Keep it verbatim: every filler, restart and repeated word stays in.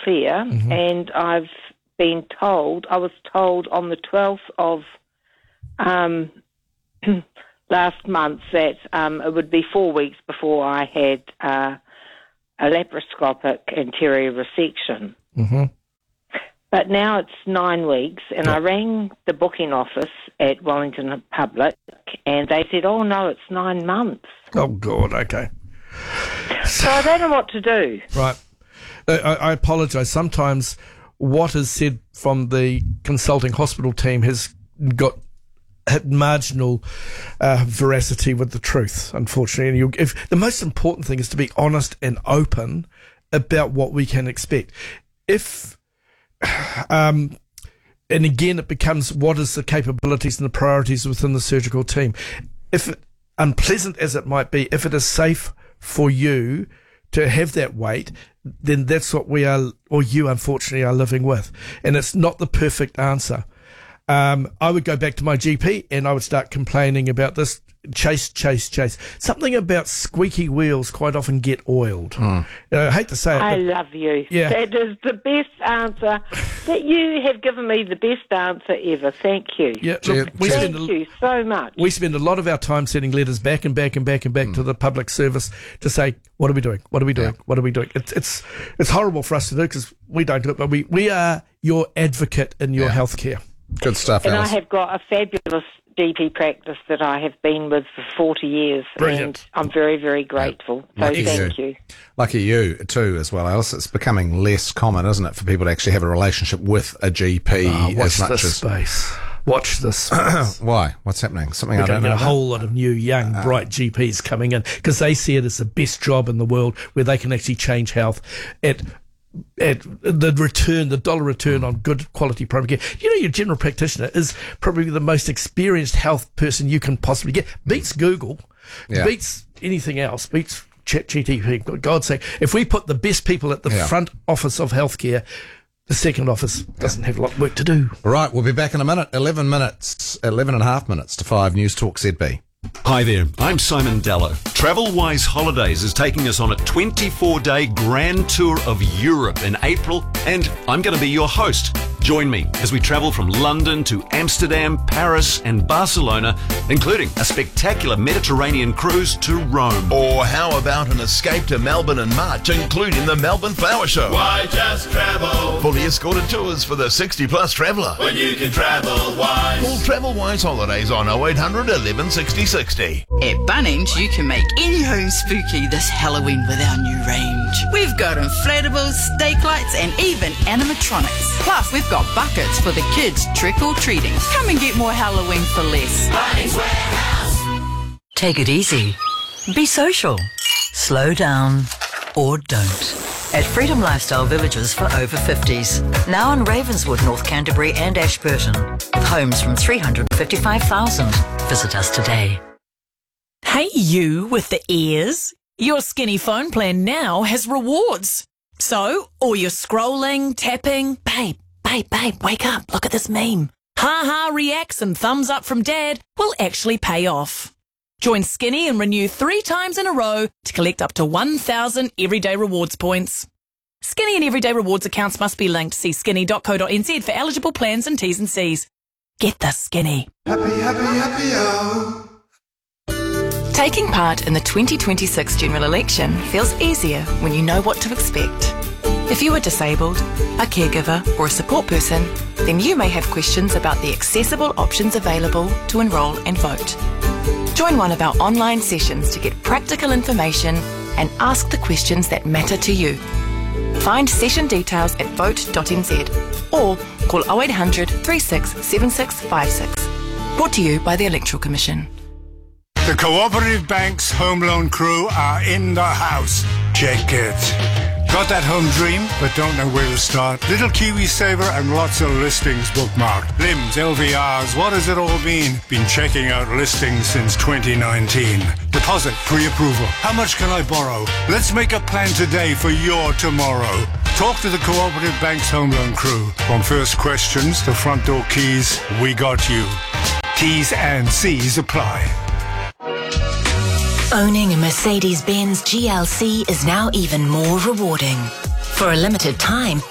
clear, mm-hmm. and I've been told, I was told on the twelfth of um, last month that um, it would be four weeks before I had uh, a laparoscopic anterior resection. Mm-hmm. But now it's nine weeks, and yeah. I rang the booking office at Wellington Public, and they said, oh, no, it's nine months. Oh, God, okay. So I don't know what to do. Right. I, I apologise. Sometimes what is said from the consulting hospital team has got marginal uh, veracity with the truth, unfortunately. And you, if, the most important thing is to be honest and open about what we can expect. If... Um, and again, it becomes what is the capabilities and the priorities within the surgical team. If it, unpleasant as it might be, if it is safe for you to have that weight, then that's what we are, or you unfortunately are living with. And it's not the perfect answer. Um, I would go back to my G P and I would start complaining about this. Chase, chase, chase. Something about squeaky wheels quite often get oiled. Mm. Uh, I hate to say it. I but, love you. Yeah. That is the best answer. That you have given me the best answer ever. Thank you. Yeah, look, we Thank spend a, you so much. We spend a lot of our time sending letters back and back and back and back mm. to the public service to say, what are we doing? What are we doing? Yeah. What are we doing? It's it's it's horrible for us to do because we don't do it, but we, we are your advocate in your yeah. healthcare. Good stuff, And Alice. I have got a fabulous G P practice that I have been with for forty years. Brilliant. And I'm very, very grateful. Yeah. So Lucky thank you. you. Lucky you, too, as well, Alice. It's becoming less common, isn't it, for people to actually have a relationship with a G P oh, watch as much this as... space. Watch this space. Why? What's happening? Something We're I don't going to know get a about? whole lot of new, young, uh, bright G Ps coming in because they see it as the best job in the world where they can actually change health at at the return, the dollar return on good quality primary care. You know, your general practitioner is probably the most experienced health person you can possibly get. Beats Google, yeah. beats anything else, beats ChatGPT. For God's sake, if we put the best people at the yeah. front office of healthcare, the second office doesn't yeah. have a lot of work to do. Right, we'll be back in a minute. eleven minutes, eleven and a half minutes to five News Talk Z B. Hi there, I'm Simon Dallow. TravelWise Holidays is taking us on a twenty-four day grand tour of Europe in April, and I'm going to be your host. Join me as we travel from London to Amsterdam, Paris and Barcelona, including a spectacular Mediterranean cruise to Rome. Or how about an escape to Melbourne in March, including the Melbourne Flower Show? Why just travel? Fully escorted tours for the sixty plus traveller. When you can travel wise. Call TravelWise Holidays on oh eight hundred eleven sixty sixty. At Bunnings, you can make any home spooky this Halloween with our new range. We've got inflatables, stake lights, and even animatronics. Plus, we've got buckets for the kids trick-or-treating. Come and get more Halloween for less. Bunnings Warehouse. Take it easy. Be social. Slow down. Or don't. At Freedom Lifestyle Villages for over fifties. Now in Ravenswood, North Canterbury and Ashburton. With homes from three hundred fifty-five thousand. Visit us today. Hey, you with the ears. Your Skinny phone plan now has rewards. So, all your scrolling, tapping, babe, babe, babe, wake up, look at this meme. Ha-ha reacts and thumbs up from dad will actually pay off. Join Skinny and renew three times in a row to collect up to one thousand Everyday Rewards points. Skinny and Everyday Rewards accounts must be linked. See skinny dot co dot n z for eligible plans and T's and C's. Get the Skinny. Happy, happy, happy, oh. Taking part in the twenty twenty-six general election feels easier when you know what to expect. If you are disabled, a caregiver or a support person, then you may have questions about the accessible options available to enrol and vote. Join one of our online sessions to get practical information and ask the questions that matter to you. Find session details at vote dot n z or call oh eight hundred, three six seven six five six. Brought to you by the Electoral Commission. The Cooperative Bank's home loan crew are in the house. Check it. Got that home dream, but don't know where to start? Little Kiwi Saver and lots of listings bookmarked. Limbs, L V Rs, what does it all mean? Been checking out listings since twenty nineteen. Deposit, pre-approval. How much can I borrow? Let's make a plan today for your tomorrow. Talk to the Cooperative Bank's home loan crew. From first questions to front door keys, we got you. T's and C's apply. Owning a Mercedes-Benz G L C is now even more rewarding. For a limited time,